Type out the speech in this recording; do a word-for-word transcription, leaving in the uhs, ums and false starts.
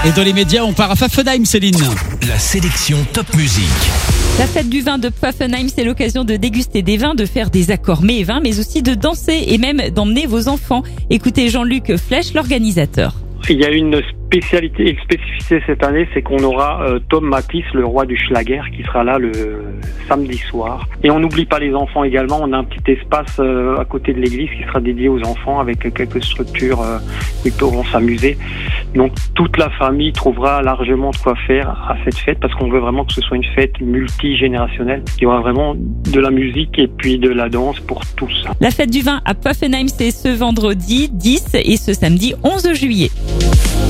Et dans les médias, on part à Pfaffenheim, Céline. La sélection Top Musique. La fête du vin de Pfaffenheim, c'est l'occasion de déguster des vins, de faire des accords mets et vins, mais aussi de danser et même d'emmener vos enfants. Écoutez Jean-Luc Flech, l'organisateur. Il y a une spécialité, une spécificité cette année, c'est qu'on aura euh, Tom Matisse, le roi du Schlager, qui sera là le samedi soir. Et on n'oublie pas les enfants également. On a un petit espace euh, à côté de l'église qui sera dédié aux enfants avec quelques structures euh, qui pourront s'amuser. Donc toute la famille trouvera largement de quoi faire à cette fête parce qu'on veut vraiment que ce soit une fête multigénérationnelle. Il y aura vraiment de la musique et puis de la danse pour tous. La fête du vin à Pfaffenheim, c'est ce vendredi dix et ce samedi onze juillet.